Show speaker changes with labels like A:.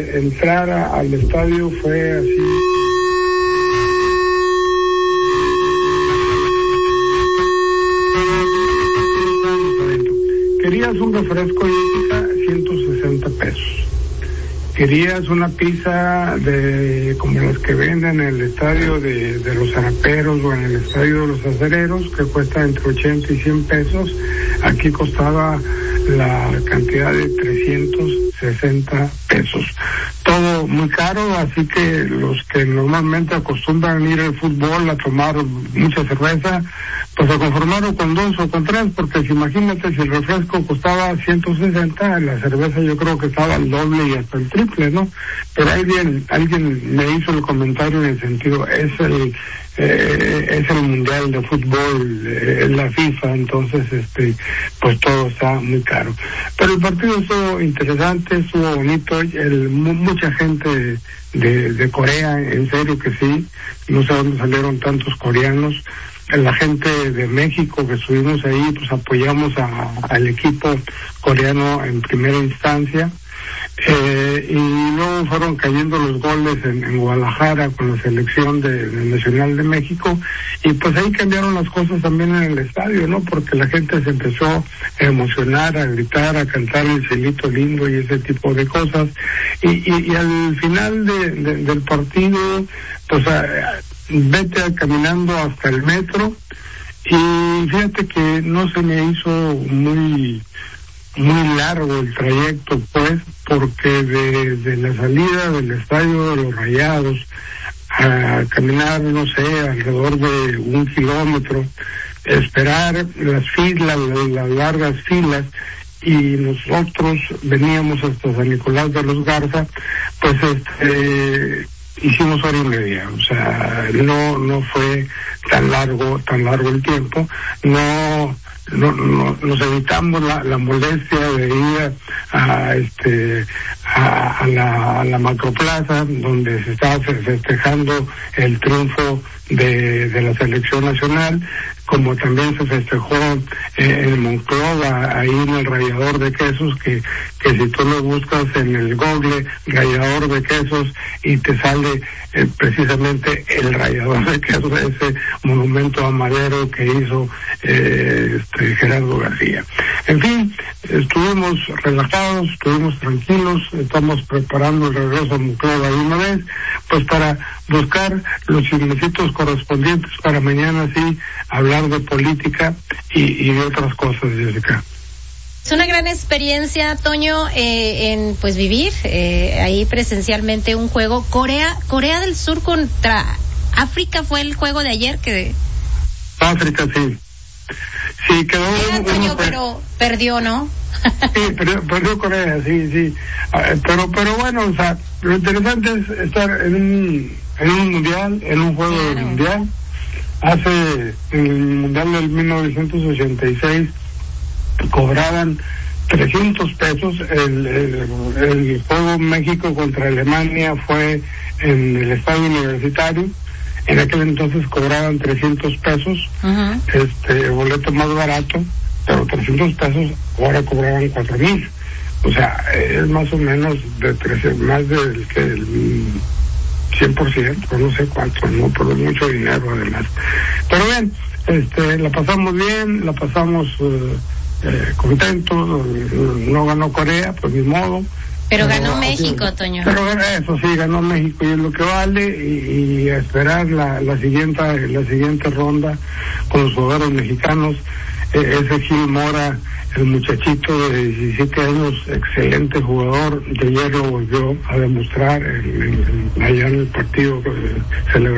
A: entrar al estadio fue así. Querías un refresco y 160 pesos. Querías una pizza como las que venden en el estadio de los Zaraperos o en el estadio de los Acereros, que cuesta entre 80 y 100 pesos. Aquí costaba la cantidad de 360 pesos. Todo muy caro, así que los que normalmente acostumbran ir al fútbol a tomar mucha cerveza, pues se conformaron con 2 o con 3, porque imagínate, si el refresco costaba 160, la cerveza yo creo que estaba al doble y hasta el triple, ¿no? Pero alguien me hizo el comentario en el sentido, es el mundial de fútbol, es la FIFA, entonces pues todo está muy caro. Pero el partido estuvo interesante, estuvo bonito, mucha gente de Corea, en serio que sí, no sé dónde salieron tantos coreanos. La gente de México que estuvimos ahí, pues apoyamos al equipo coreano en primera instancia, y luego fueron cayendo los goles en Guadalajara con la selección del Nacional de México, y pues ahí cambiaron las cosas también en el estadio, ¿no? Porque la gente se empezó a emocionar, a gritar, a cantar el cielito lindo y ese tipo de cosas, y al final del partido, pues vete caminando hasta el metro, y fíjate que no se me hizo muy largo el trayecto, pues, porque desde la salida del estadio de los Rayados a caminar, no sé, alrededor de 1 kilómetro, esperar las largas filas, y nosotros veníamos hasta San Nicolás de los Garza, pues hicimos 1:30, o sea, no fue tan largo el tiempo, no nos evitamos la molestia de ir a la Macroplaza, donde se estaba festejando el triunfo de la selección nacional, como también se festejó en Monclova, ahí en el Rallador de Quesos, que si tú lo buscas en el Google, Rallador de Quesos, y te sale precisamente el Rallador de Quesos, ese monumento a Madero que hizo Gerardo García. En fin, estuvimos relajados, estuvimos tranquilos, estamos preparando el regreso a Monclova de una vez, pues para buscar los chismecitos correspondientes para mañana sí hablar de política y de otras cosas, Jessica.
B: Es una gran experiencia, Toño, en pues vivir ahí presencialmente un juego. Corea del Sur contra África fue el juego de ayer que...
A: África, sí. Sí, quedó...
B: Toño, pero perdió, ¿no?
A: Sí, perdió Corea, sí. Pero bueno, o sea, lo interesante es estar en un mundial, en un juego del mundial. En el mundial del 1986 cobraban 300 pesos. El juego México contra Alemania fue en el estadio universitario. En aquel entonces cobraban 300 pesos, boleto más barato, pero 300 pesos ahora cobraban 4,000. O sea, es más o menos más del 100%, no sé cuánto, no, pero mucho dinero además. Pero bien, la pasamos bien, la pasamos contentos. No ganó Corea, pues ni modo.
B: Pero ganó México, Toño.
A: Pero eso sí, ganó México, y es lo que vale, y a esperar la siguiente ronda con los jugadores mexicanos. Ese Gil Mora, el muchachito de 17 años, excelente jugador, de ayer lo volvió a demostrar allá en el partido que celebró